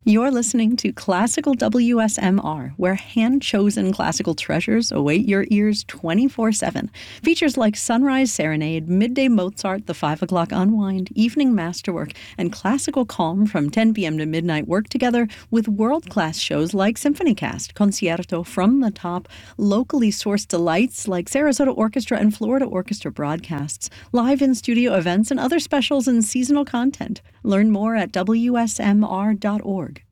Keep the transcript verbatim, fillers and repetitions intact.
You're listening to Classical W S M R, where hand-chosen classical treasures await your ears twenty-four seven. Features like Sunrise Serenade, Midday Mozart, The Five O'Clock Unwind, Evening Masterwork, and Classical Calm from ten p.m. to midnight work together with world-class shows like SymphonyCast, Concierto, From the Top, locally sourced delights like Sarasota Orchestra and Florida Orchestra broadcasts, live in-studio events, and other specials and seasonal content. Learn more at W S M R dot org.